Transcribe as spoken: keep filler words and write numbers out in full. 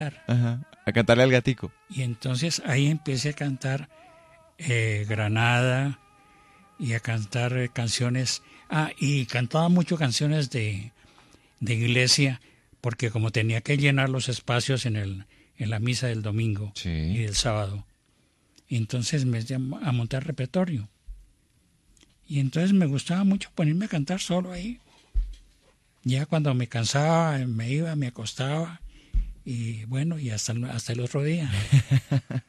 Ajá. A cantarle al gatico. Y entonces ahí empecé a cantar eh, Granada y a cantar eh, canciones. Ah, y cantaba mucho canciones de, de iglesia, porque como tenía que llenar los espacios en, el, en la misa del domingo Sí. y del sábado, entonces me empecé a montar repertorio. Y entonces me gustaba mucho ponerme a cantar solo ahí. Ya cuando me cansaba, me iba, me acostaba y bueno, y hasta el, hasta el otro día.